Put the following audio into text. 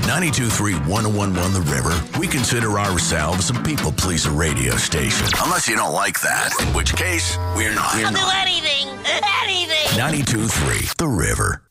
92.3 101.1 The River, we consider ourselves a people-pleaser radio station. Unless you don't like that, in which case, we're not. I'll do anything. 92.3 The River.